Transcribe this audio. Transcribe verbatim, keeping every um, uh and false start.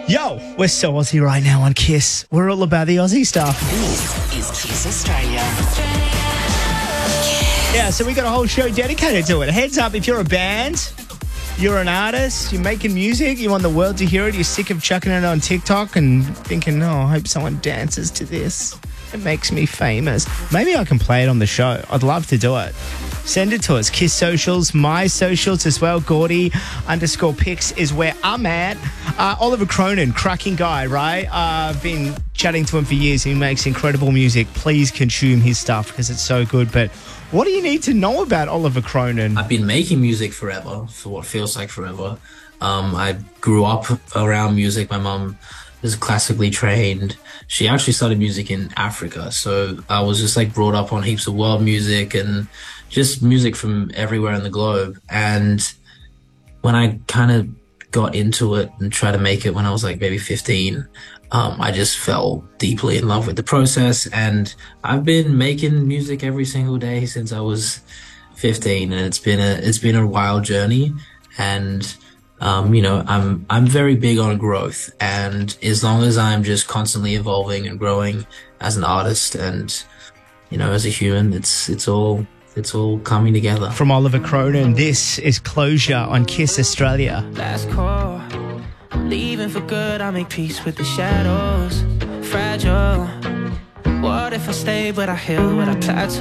Yo, we're so Aussie right now on Kiss. We're all about the Aussie stuff. This is Kiss Australia. Yeah, so we got a whole show dedicated to it. Heads up, if you're a band, you're an artist, you're making music, you want the world to hear it, you're sick of chucking it on TikTok and thinking, oh, I hope someone dances to this. It makes me famous. Maybe I can play it on the show. I'd love to do it. Send it to us. Kiss socials, my socials as well. Gordy underscore pics is where I'm at. Uh, Oliver Cronin, cracking guy, right? Uh, I've been chatting to him for years. He makes incredible music. Please consume his stuff because it's so good. But what do you need to know about Oliver Cronin? I've been making music forever, for what feels like forever. Um, I grew up around music. My mum is classically trained. She actually started music in Africa. So I was just like brought up on heaps of world music and just music from everywhere in the globe. And when I kind of got into it and tried to make it when I was like maybe fifteen, um, I just fell deeply in love with the process. And I've been making music every single day since I was fifteen. And it's been a, it's been a wild journey. And Um, you know, I'm I'm very big on growth, and as long as I'm just constantly evolving and growing as an artist and, you know, as a human, it's it's all it's all coming together. From Oliver Cronin, this is Closure on Kiss Australia. Last call, leaving for good, I make peace with the shadows. Fragile, what if I stay but I heal, but I plateau?